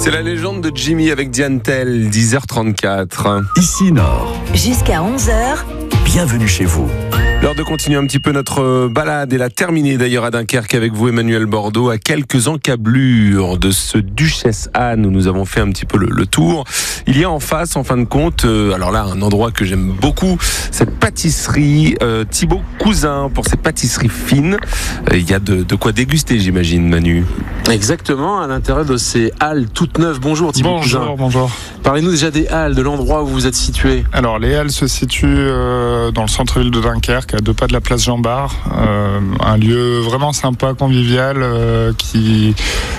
C'est la légende de Jimmy avec Diane Tell, 10h34. Ici Nord, Jusqu'à 11h, bienvenue chez vous. L'heure de continuer un petit peu notre balade et la terminer d'ailleurs à Dunkerque avec vous, Emmanuel Bordeaux, à quelques encablures de ce Duchesse Anne où nous avons fait un petit peu le tour. Il y a en face, en fin de compte, alors là, un endroit que j'aime beaucoup, cette pâtisserie Thibaut Cousin pour ses pâtisseries fines. Il y a de quoi déguster, j'imagine, Manu. Exactement, à l'intérieur de ces halles toutes neuves. Bonjour Thibaut Cousin. Bonjour. Parlez-nous déjà des halles, de l'endroit où vous êtes situé. Alors les halles se situent dans le centre-ville de Dunkerque, à 2 pas de la place Jean-Bart. Un lieu vraiment sympa, convivial, qui...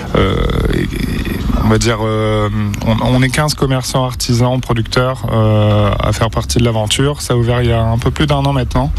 on va dire, on est 15 commerçants, artisans, producteurs à faire partie de l'aventure. Ça a ouvert il y a un peu plus d'1 an maintenant.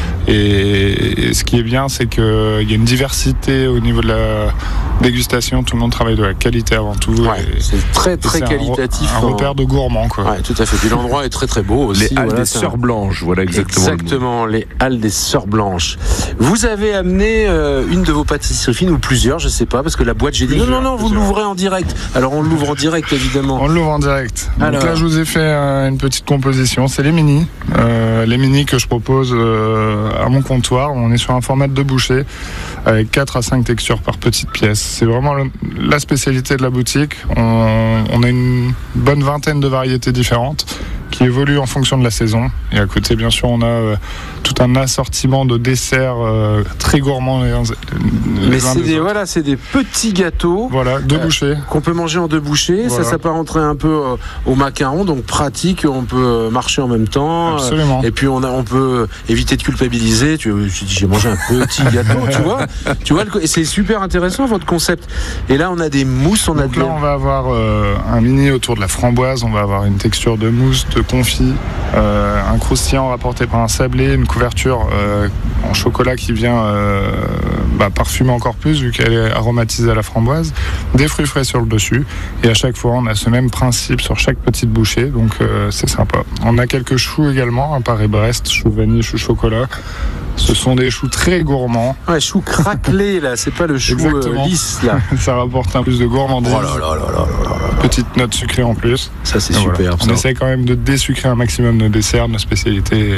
Et ce qui est bien, c'est qu'il y a une diversité au niveau de la dégustation. Tout le monde travaille de la qualité avant tout. Ouais, c'est très qualitatif. Un repère de gourmand, quoi. Ouais, tout à fait. Puis l'endroit est très très beau aussi. Les halles des Sœurs Blanches, voilà exactement. Exactement, les halles des Sœurs Blanches. Vous avez amené une de vos pâtisseries fines, ou plusieurs, je sais pas, parce que la boîte, j'ai dit non, vous l'ouvrez en direct. Alors on l'ouvre en direct, évidemment. On l'ouvre en direct. Donc Alors... là, je vous ai fait une petite composition. C'est les mini. Les mini que je propose à mon comptoir. On est sur un format de 2 bouchées avec 4 à 5 textures par petite pièce. C'est vraiment la spécialité de la boutique. On a une bonne vingtaine de variétés différentes qui évoluent en fonction de la saison. Et à côté, bien sûr, on a tout un assortiment de desserts très gourmands. Mais c'est des petits gâteaux. Voilà, 2 bouchées. Qu'on peut manger en 2 bouchées. Voilà. Ça s'apparenterait un peu au macaron, donc pratique. On peut marcher en même temps. Absolument. Et puis on peut éviter de culpabiliser. Tu dis, j'ai mangé un petit gâteau, tu vois. C'est super intéressant votre concept. Et là, on a des mousses. On va avoir un mini autour de la framboise. On va avoir une texture de mousse, de confit, un croustillant rapporté par un sablé, une couverture en chocolat qui vient parfumer encore plus vu qu'elle est aromatisée à la framboise, des fruits frais sur le dessus, et à chaque fois on a ce même principe sur chaque petite bouchée, donc c'est sympa. On a quelques choux également, un Paris-Brest, chou vanille, chou chocolat. Ce sont des choux très gourmands. Ouais, choux craquelés là, c'est pas le chou lisse là. Ça rapporte un plus de gourmandise. Oh là. Petite note sucrée en plus. Ça c'est super. Voilà. On essaie quand même de désucrer un maximum nos desserts, nos spécialités.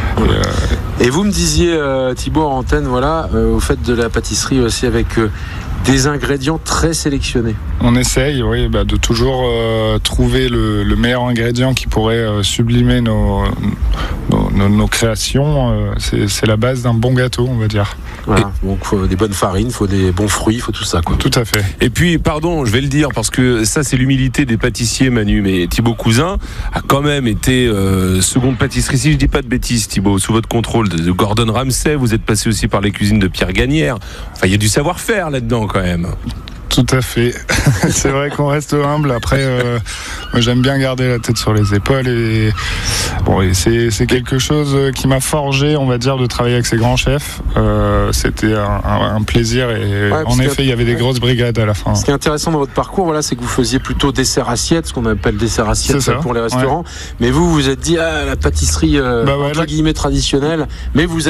Et vous me disiez Thibaut en antenne, vous faites de la pâtisserie aussi avec des ingrédients très sélectionnés. On essaye, de toujours trouver le meilleur ingrédient qui pourrait sublimer nos créations. C'est la base d'un bon gâteau, on va dire. Voilà. Donc il faut des bonnes farines, il faut des bons fruits, il faut tout ça, quoi. Tout à fait. Et puis, pardon, je vais le dire parce que ça c'est l'humilité des pâtissiers, Manu, mais Thibaut Cousin a quand même été seconde pâtisserie, si je dis pas de bêtises, Thibaut, sous votre contrôle de Gordon Ramsay. Vous êtes passé aussi par les cuisines de Pierre Gagnère. Enfin, il y a du savoir-faire là-dedans quand même. Tout à fait. C'est vrai qu'on reste humble. Après, moi, j'aime bien garder la tête sur les épaules et c'est quelque chose qui m'a forgé, on va dire, de travailler avec ces grands chefs. C'était un plaisir et en effet, il y avait des grosses brigades à la fin. Ce qui est intéressant dans votre parcours, c'est que vous faisiez plutôt dessert assiette, ce qu'on appelle dessert assiette pour les restaurants. Ouais. Mais vous êtes dit la pâtisserie entre guillemets traditionnelle, mais vous